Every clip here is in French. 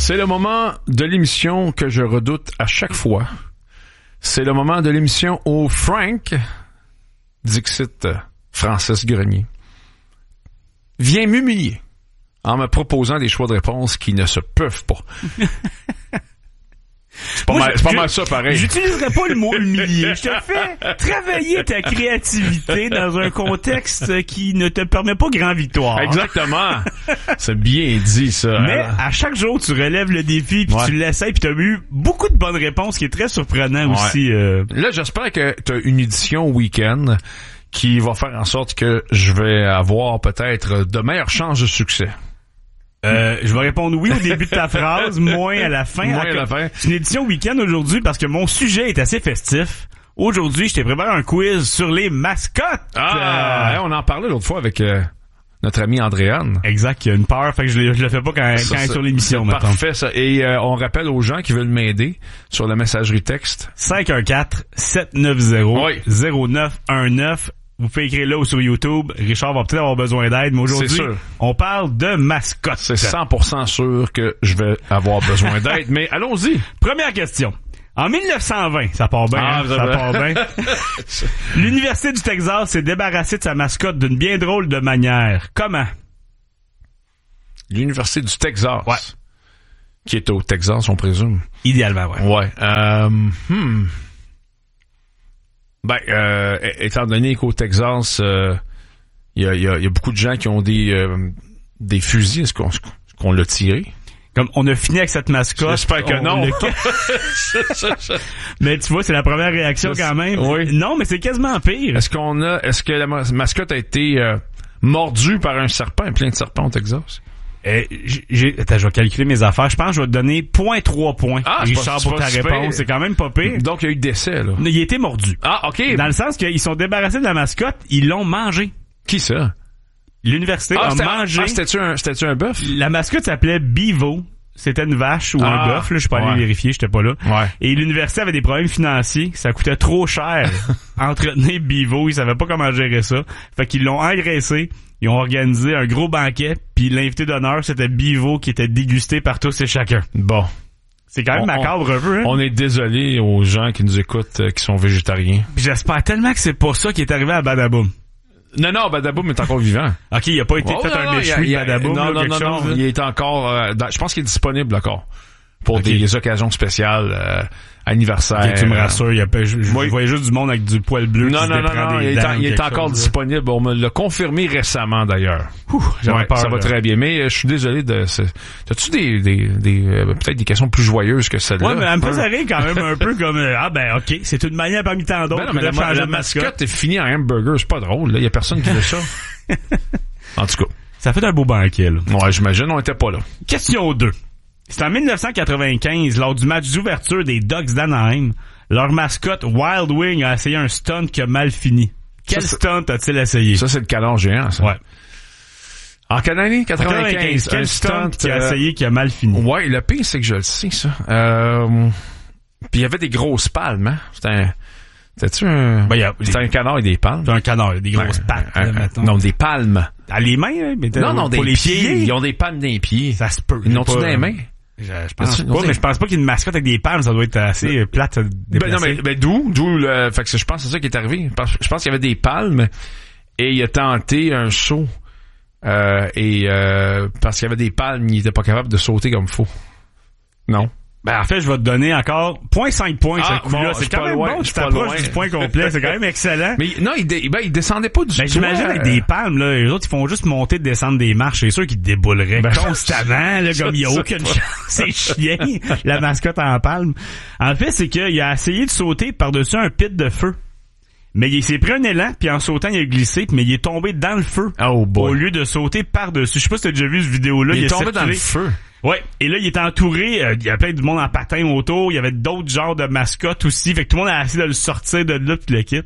C'est le moment de l'émission que je redoute à chaque fois. C'est le moment de l'émission où Frank, dixit Francis Grenier, vient m'humilier en me proposant des choix de réponse qui ne se peuvent pas. C'est pas mal ça, pareil. J'utiliserais pas le mot humilier. Je te fais travailler ta créativité dans un contexte qui ne te permet pas grand victoire. Exactement. C'est bien dit, ça. Mais à chaque jour, tu relèves le défi, puis tu l'essayes, puis t'as eu beaucoup de bonnes réponses, qui est très surprenant aussi. Là, j'espère que t'as une édition week-end qui va faire en sorte que je vais avoir peut-être de meilleures chances de succès. Je vais répondre oui au début de ta phrase, moins à la fin. C'est une édition week-end aujourd'hui parce que mon sujet est assez festif. Aujourd'hui, je t'ai préparé un quiz sur les mascottes. On en parlait l'autre fois avec notre ami Andréane. Exact, il y a une peur, fait que je le fais pas quand elle est sur l'émission maintenant. Parfait, ça. Et on rappelle aux gens qui veulent m'aider sur la messagerie texte. 514-790-0919. Vous pouvez écrire là ou sur YouTube. Richard va peut-être avoir besoin d'aide, mais aujourd'hui, on parle de mascottes. C'est 100% sûr que je vais avoir besoin d'aide, mais allons-y. Première question. En 1920, ça part bien, ça part bien. L'Université du Texas s'est débarrassée de sa mascotte d'une bien drôle de manière. Comment? L'Université du Texas. Ouais. Qui est au Texas, on présume. Idéalement, ouais. Ouais. Étant donné qu'au Texas, il y a beaucoup de gens qui ont des fusils. Est-ce qu'on l'a tiré? Comme on a fini avec cette mascotte. J'espère que non. Mais tu vois, c'est la première réaction quand même. Oui. Non, mais c'est quasiment pire. Est-ce que la mascotte a été mordue par un serpent, plein de serpents au Texas? Attends, je vais calculer mes affaires. Je pense que je vais te donner 0.3 points. Richard, pour ta réponse. C'est quand même pas pire. Donc, il y a eu décès, là. Il a été mordu. Ah, OK. Dans le sens qu'ils sont débarrassés de la mascotte, ils l'ont mangé. Qui ça? L'université a mangé. C'était-tu un bœuf? La mascotte s'appelait Bevo. C'était une vache ou un bœuf, là. Je suis pas allé vérifier, j'étais pas là. Ouais. Et l'université avait des problèmes financiers. Ça coûtait trop cher. Entretenir Bevo. Ils savaient pas comment gérer ça. Fait qu'ils l'ont engraissé. Ils ont organisé un gros banquet, puis l'invité d'honneur, c'était Bevo qui était dégusté par tous et chacun. Bon. C'est quand même macabre un peu, hein? On est désolé aux gens qui nous écoutent qui sont végétariens. Puis j'espère tellement que c'est pas ça qui est arrivé à Badaboum. Non, Badaboum est encore vivant. OK, il a pas été fait un méchoui de Badaboum, non, chose. Il est encore... je pense qu'il est disponible encore pour des occasions spéciales, anniversaires. Okay, tu me rassures, je voyais juste du monde avec du poil bleu. Non, il est encore disponible. On me l'a confirmé récemment, d'ailleurs. J'avais peur. Ça va très bien, mais je suis désolé de... T'as-tu peut-être des questions plus joyeuses que celle-là? Ouais, mais elle me faisait rire quand même un peu comme... OK, c'est une manière parmi tant d'autres de changer de mascotte. Est finie en hamburger, c'est pas drôle. Il y a personne qui veut ça. En tout cas. Ça fait un beau banquet, là. Ouais, j'imagine, on était pas là. Question 2. C'est en 1995, lors du match d'ouverture des Ducks d'Anaheim, leur mascotte Wild Wing a essayé un stunt qui a mal fini. Quel stunt a-t-il essayé? Ça, c'est le canard géant, ça. Ouais. En quelle année? 95. Quel stunt qui a essayé qui a mal fini? Ouais, le pire, c'est que je le sais, ça. Puis il y avait des grosses palmes, hein? C'était-tu un... c'était un canard et des palmes? C'est un canard, des grosses pattes, mettons. Non, des palmes. À les mains, mais non, pour des les pieds. Ils ont des palmes dans les pieds. Ça se peut. Ils n'ont-tu dans les mains? Je pense pas, mais je pense pas qu'il y ait une mascotte avec des palmes, ça doit être assez plate à déplacer. D'où fait que je pense que c'est ça qui est arrivé. Je pense qu'il y avait des palmes et il a tenté un saut parce qu'il y avait des palmes, il était pas capable de sauter comme faut. Non. En fait, je vais te donner encore 0.5 points ce coup-là. C'est quand même bon, tu t'approches du point complet. C'est quand même excellent. Mais non, il descendait pas du tout. J'imagine avec des palmes, là, les autres, ils font juste monter, descendre des marches. C'est sûr qu'ils débouleraient constamment, là, comme il y a aucune chance. C'est chien, la mascotte en palme. En fait, c'est qu'il a essayé de sauter par-dessus un pit de feu. Mais il s'est pris un élan, puis en sautant, il a glissé, mais il est tombé dans le feu. Oh boy. Au lieu de sauter par-dessus. Je sais pas si t'as déjà vu cette vidéo-là. Il est tombé dans le feu. Ouais, et là il était entouré, il y avait plein de monde en patin autour, il y avait d'autres genres de mascottes aussi, fait que tout le monde a essayé de le sortir de là puis le quitte.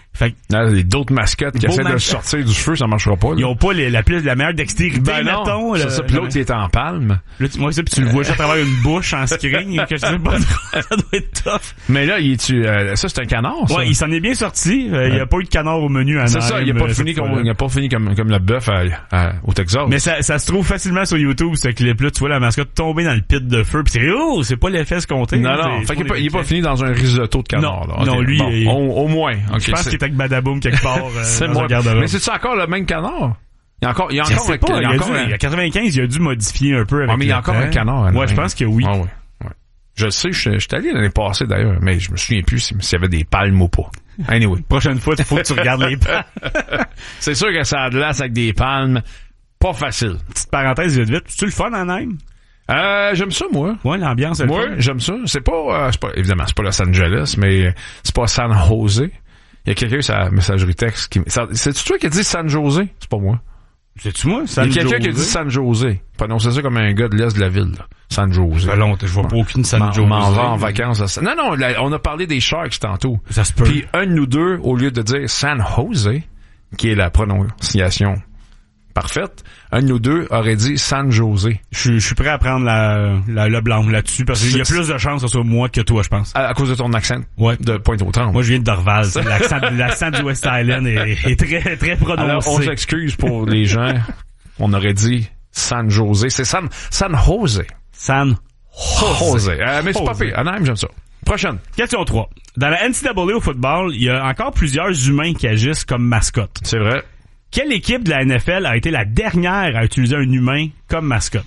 Fait que là, d'autres mascottes qui essaient de sortir du feu, ça marchera pas. Là. Ils ont pas la meilleure dextérité, mettons. C'est ça, puis l'autre, il est en palme. Là, moi, ça, puis tu le vois juste à travers une bouche en screen, que je sais pas, ça doit être tough. Mais là, ça, c'est un canard, ça? Ouais, il s'en est bien sorti. Il y a pas eu de canard au menu à c'est ça, il a pas fini comme le bœuf au Texas. Mais ça se trouve facilement sur YouTube, ce clip-là. Tu vois la mascotte tomber dans le pit de feu, pis c'est pas l'effet escompté. Non. Fait qu'il est pas fini dans un risotto de canard, là. Non, lui, au moins. Je pense qu'il est avec Badaboom quelque part. C'est moi. Mais c'est-tu encore le même canard? Il y a encore il y a 95, il a dû modifier un peu avec mais il y a encore un canard. Ouais, je pense que oui. Ouais. Je sais, je suis allé l'année passée d'ailleurs, mais je me souviens plus s'il y avait des palmes ou pas. Anyway. Prochaine fois, il faut que tu regardes les palmes. C'est sûr que ça a de glace avec des palmes. Pas facile. Petite parenthèse vite. C'est-tu le fun en Nîmes? J'aime ça, moi. Ouais, l'ambiance, moi, j'aime ça. C'est pas, évidemment, c'est pas Los Angeles, mais c'est pas San Jose. Il y a quelqu'un sur la messagerie texte c'est-tu toi qui a dit San Jose? C'est pas moi. C'est-tu moi? Il y a quelqu'un qui a dit San Jose. Prononcez ça comme un gars de l'Est de la ville, là. San Jose. Ça fait longtemps, je vois pas aucune San Jose. On m'en va en vacances. Non, on a parlé des Sharks tantôt. Ça se peut. Puis un de nous deux, au lieu de dire San Jose, qui est la prononciation parfaite, un de nous deux aurait dit San Jose. Je suis prêt à prendre le blanc là-dessus parce qu'il y a plus de chances que ce soit moi que toi, je pense. À cause de ton accent? Ouais. De Pointe-aux-Trembles. Moi, je viens de Dorval. L'accent du West Island est très, très prononcé. Alors, on s'excuse pour les gens. On aurait dit San Jose. C'est San Jose. San Jose. Mais c'est pas pire. Anaheim, j'aime ça. Prochaine. Question 3. Dans la NCAA au football, il y a encore plusieurs humains qui agissent comme mascotte. C'est vrai. Quelle équipe de la NFL a été la dernière à utiliser un humain comme mascotte?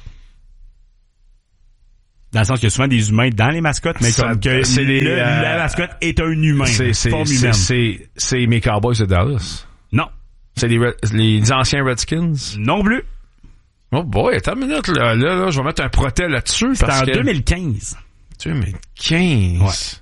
Dans le sens qu'il y a souvent des humains dans les mascottes, mais comme que la mascotte est un humain. C'est mes Cowboys de Dallas. Non. C'est les anciens Redskins? Non plus. Oh boy, attends une minute, là, je vais mettre un protet là-dessus. C'est en 2015. 2015? Ouais.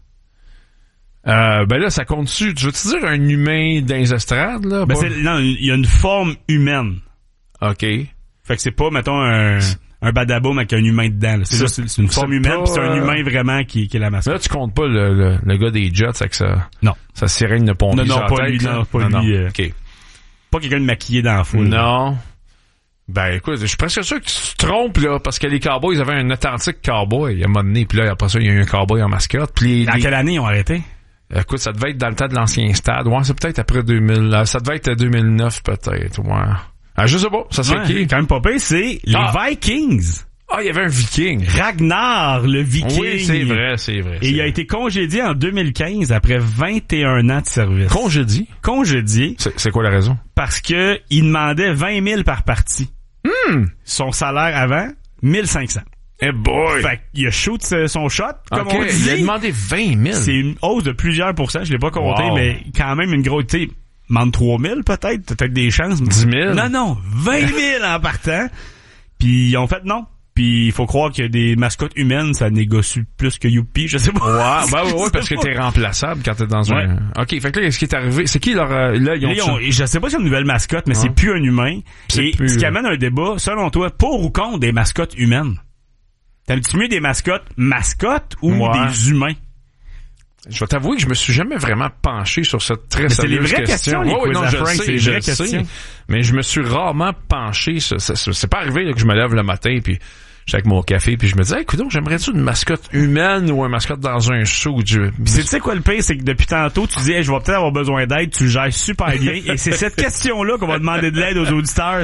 Ben là, ça compte-tu? Tu veux-tu dire un humain dans les estrades, là? Non, il y a une forme humaine. OK. Fait que c'est pas, mettons, un badaboum avec un humain dedans, là. C'est une forme humaine, pis c'est un humain vraiment qui est la mascotte. Là, tu comptes pas le gars des Jets avec sa sirène de pompier. Non, pas lui, OK. Pas quelqu'un de maquillé dans la foule. Non. Ben écoute, je suis presque sûr que tu te trompes là, parce que les Cowboys avaient un authentique cowboy à un moment donné, puis là après ça il y a eu un cowboy en mascotte. Puis dans quelle année ils ont arrêté? Écoute, ça devait être dans le temps de l'ancien stade. Ouais, c'est peut-être après 2000. Ça devait être 2009 peut-être. Ouais. Je sais pas, ça c'est qui? Quand même pas pire, c'est les Vikings. Ah, il y avait un Viking. Ragnar, le Viking. Oui, c'est vrai. Et il a été congédié en 2015 après 21 ans de service. Congédié. C'est quoi la raison? Parce que il demandait 20 000 par partie. Son salaire avant, 1500. Eh boy! Fait qu'il a shoot son shot, comme on dit. Il a demandé 20 000. C'est une hausse de plusieurs pourcents, je l'ai pas compté, mais quand même une grosse, tu sais, demande 3 000 peut-être des chances. 10 000? Non, 20 000 en partant. Puis ils ont fait non. Puis il faut croire que des mascottes humaines, ça négocie plus que Youpi, je sais pas. Ouais, parce que t'es remplaçable quand t'es dans un... OK, fait que là, ce qui est arrivé, c'est qui leur... je sais pas si c'est une nouvelle mascotte, mais c'est plus un humain. Et ce qui amène un débat, selon toi, pour ou contre des mascottes humaines? T'aimes-tu mieux des mascottes ou des humains? Je vais t'avouer que je me suis jamais vraiment penché sur cette très sérieuse question. Je sais. Mais je me suis rarement penché. C'est pas arrivé là, que je me lève le matin puis j'étais avec mon café puis je me disais, écoute, j'aimerais-tu une mascotte humaine ou un mascotte dans un show? Tu sais quoi le pire, c'est que depuis tantôt, tu dis, je vais peut-être avoir besoin d'aide, tu le gères super bien. Et c'est cette question-là qu'on va demander de l'aide aux auditeurs.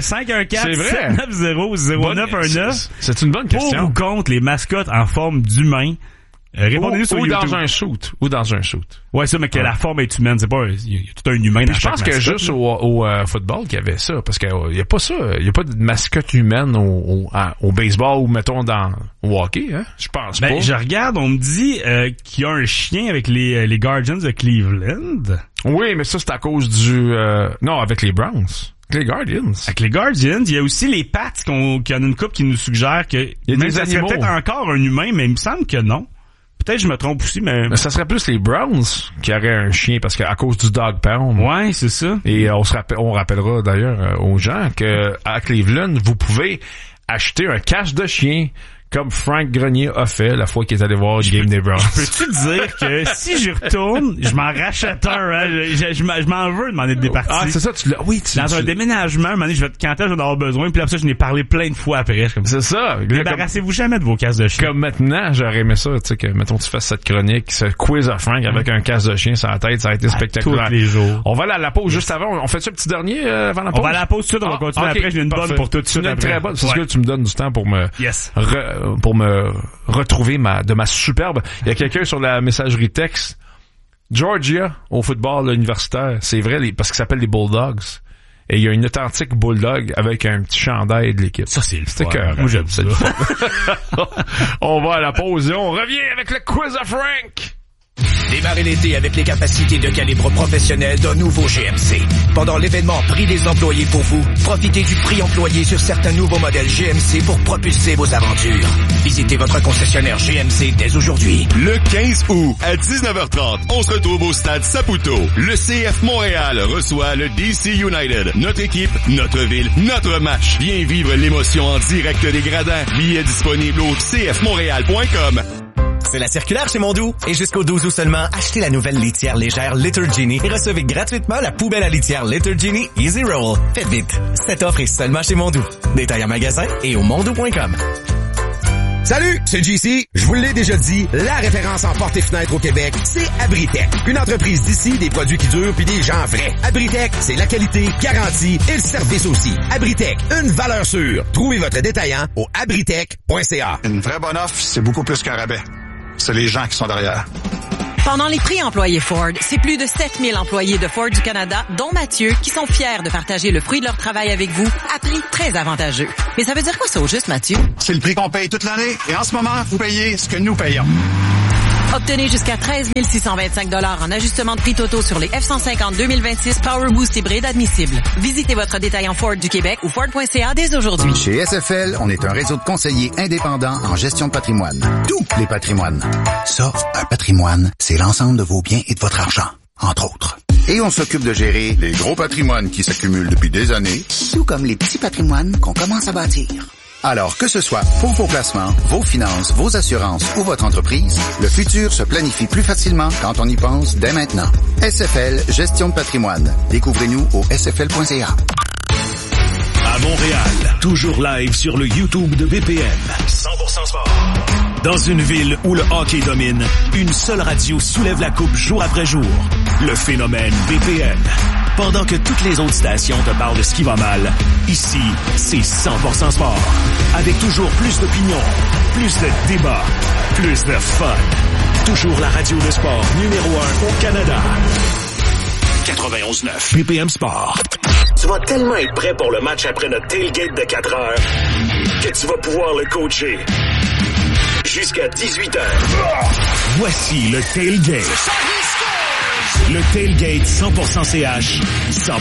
514-790-0919. C'est une bonne question. Pour ou contre les mascottes en forme d'humain? Répondez-nous sur YouTube. Ou dans un suit. Ouais, ça, mais que la forme est humaine. C'est pas, il y a tout un humain dans chaque mascotte. Je pense que juste au football qu'il y avait ça. Parce qu'il y a pas ça. Il y a pas de mascotte humaine au baseball ou, mettons, au hockey, hein. Je pense pas. Je regarde, on me dit, qu'il y a un chien avec les Guardians de Cleveland. Oui, mais ça, c'est à cause non, avec les Browns. Les Guardians. Avec les Guardians, il y a aussi les Pats qu'il y en a une couple qui nous suggère que ça serait peut-être encore un humain, mais il me semble que non. Peut-être que je me trompe aussi, mais ça serait plus les Browns qui auraient un chien parce qu'à cause du dog pound. Ouais, c'est ça. Et on rappellera d'ailleurs aux gens que à Cleveland, vous pouvez acheter un cache de chien comme Frank Grenier a fait la fois qu'il est allé voir le game des Browns. Peux-tu te dire que si j'y retourne, je m'en rachète un, hein? Je m'en veux demander de départir. Ah, c'est ça, dans un déménagement, un moment donné, je vais quand je vais en avoir besoin, puis après ça, je n'ai parlé plein de fois après. Comme c'est ça. Débarrassez-vous jamais de vos casques de chien. Comme maintenant, j'aurais aimé ça, tu sais, que, mettons, tu fasses cette chronique, ce quiz à Frank avec un casque de chien sur la tête, ça a été spectaculaire. Tous les jours. On va aller à la pause juste avant. On fait-tu un petit dernier avant la pause? On va à la pause tout de suite, on va continuer après. J'ai une bonne pour tout de suite. Une très bonne. C'est ce que tu me donnes du temps pour me, yes. pour me retrouver de ma superbe. Il y a quelqu'un sur la messagerie texte. Georgia, au football universitaire, c'est vrai, parce qu'ils s'appellent les Bulldogs. Et il y a une authentique bulldog avec un petit chandail de l'équipe. Ça, c'est le fun. Moi, j'aime ça. On va à la pause et on revient avec le quiz à Frank. Démarrez l'été avec les capacités de calibre professionnel d'un nouveau GMC. Pendant l'événement Prix des employés pour vous, profitez du prix employé sur certains nouveaux modèles GMC pour propulser vos aventures. Visitez votre concessionnaire GMC dès aujourd'hui. Le 15 août à 19h30, on se retrouve au stade Saputo. Le CF Montréal reçoit le DC United. Notre équipe, notre ville, notre match. Viens vivre l'émotion en direct des gradins. Billets disponibles au cfmontréal.com. C'est la circulaire chez Mondou. Et jusqu'au 12 août seulement, achetez la nouvelle litière légère Litter Genie et recevez gratuitement la poubelle à litière Litter Genie Easy Roll. Faites vite. Cette offre est seulement chez Mondou. Détail en magasin et au mondou.com. Salut, c'est JC. Je vous l'ai déjà dit, la référence en portes et fenêtres au Québec, c'est Abritech. Une entreprise d'ici, des produits qui durent puis des gens vrais. Abritech, c'est la qualité, garantie et le service aussi. Abritech, une valeur sûre. Trouvez votre détaillant au abritech.ca. Une vraie bonne offre, c'est beaucoup plus qu'un rabais. C'est les gens qui sont derrière. Pendant les prix employés Ford, c'est plus de 7000 employés de Ford du Canada, dont Mathieu, qui sont fiers de partager le fruit de leur travail avec vous à prix très avantageux. Mais ça veut dire quoi ça au juste, Mathieu? C'est le prix qu'on paye toute l'année et en ce moment, vous payez ce que nous payons. Obtenez jusqu'à 13 625 $ en ajustement de prix totaux sur les F-150 2026 Power Boost hybride admissibles. Visitez votre détaillant Ford du Québec ou Ford.ca dès aujourd'hui. Chez SFL, on est un réseau de conseillers indépendants en gestion de patrimoine. Tous les patrimoines. Ça, un patrimoine, c'est l'ensemble de vos biens et de votre argent, entre autres. Et on s'occupe de gérer les gros patrimoines qui s'accumulent depuis des années, tout comme les petits patrimoines qu'on commence à bâtir. Alors que ce soit pour vos placements, vos finances, vos assurances ou votre entreprise, le futur se planifie plus facilement quand on y pense dès maintenant. SFL, gestion de patrimoine. Découvrez-nous au sfl.ca. À Montréal, toujours live sur le YouTube de BPM. 100% sport. Dans une ville où le hockey domine, une seule radio soulève la coupe jour après jour. Le phénomène BPM. Pendant que toutes les autres stations te parlent de ce qui va mal, ici, c'est 100% sport. Avec toujours plus d'opinions, plus de débats, plus de fun. Toujours la radio de sport numéro 1 au Canada. 91.9 BPM Sport. Tu vas tellement être prêt pour le match après notre tailgate de 4 heures que tu vas pouvoir le coacher jusqu'à 18h. Voici le tailgate. Le tailgate 100% CH, 100%